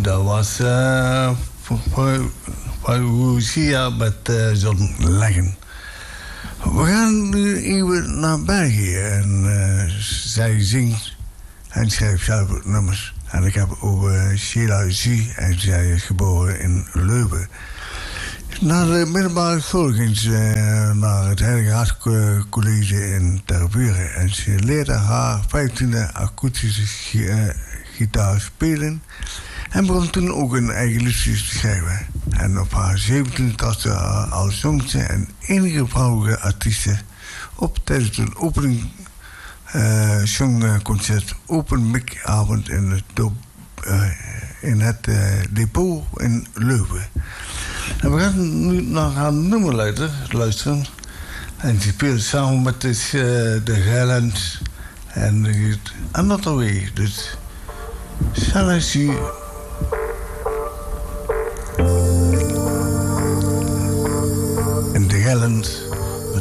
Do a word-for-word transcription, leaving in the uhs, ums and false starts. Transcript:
Dat was uh, Lucia met uh, John Leggen. We gaan nu even naar België. En uh, zij zingt en schrijft zelf ook nummers. En ik heb ook uh, Sheila Zie en zij is geboren in Leuven. Na de middelbare school ging ze uh, naar het Heilige Hart College in Tervuren. En ze leerde haar vijftiende akoestische gi- uh, gitaar spelen. En begon toen ook een eigen liedjes te schrijven. En op haar zeventiende trad ze als jongste en enige vrouwelijke artieste op tijdens een opening uh, songconcert Open Mic avond in het, do- uh, in het uh, depot in Leuven. En we gaan nu naar haar nummer luisteren. En ze speelt samen met dus, uh, de Highlands en uh, Another Way. Dus Shall I See in the Highlands.